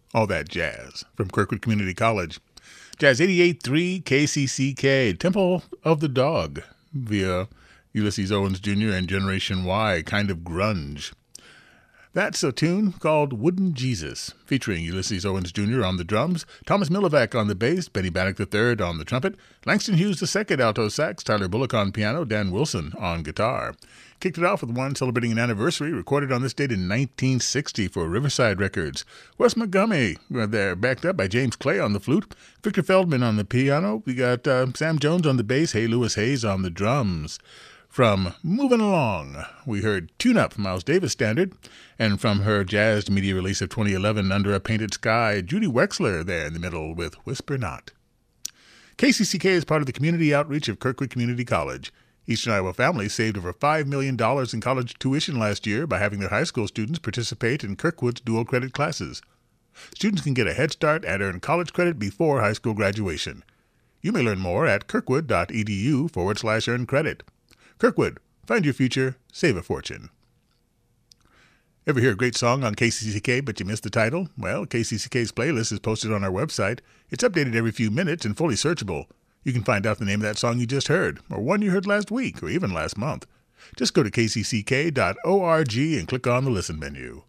All that jazz from Kirkwood Community College. Jazz 88.3 KCCK, Temple of the Dog, via Ulysses Owens Jr. and Generation Y, Kind of Grunge. That's a tune called Wooden Jesus, featuring Ulysses Owens Jr. on the drums, Thomas Millivac on the bass, Benny Bannock III on the trumpet, Langston Hughes II alto sax, Tyler Bullock on piano, Dan Wilson on guitar. Kicked it off with one celebrating an anniversary recorded on this date in 1960 for Riverside Records. Wes Montgomery there, backed up by James Clay on the flute, Victor Feldman on the piano. We got Sam Jones on the bass, Hey Lewis Hayes on the drums. From Moving Along, we heard Tune Up, Miles Davis standard, and from her jazzed media release of 2011, Under a Painted Sky, Judy Wexler there in the middle with Whisper Not. KCCK is part of the community outreach of Kirkwood Community College. Eastern Iowa families saved over $5 million in college tuition last year by having their high school students participate in Kirkwood's dual credit classes. Students can get a head start and earn college credit before high school graduation. You may learn more at kirkwood.edu/earn credit. Kirkwood, find your future, save a fortune. Ever hear a great song on KCCK but you missed the title? Well, KCCK's playlist is posted on our website. It's updated every few minutes and fully searchable. You can find out the name of that song you just heard, or one you heard last week, or even last month. Just go to kcck.org and click on the Listen menu.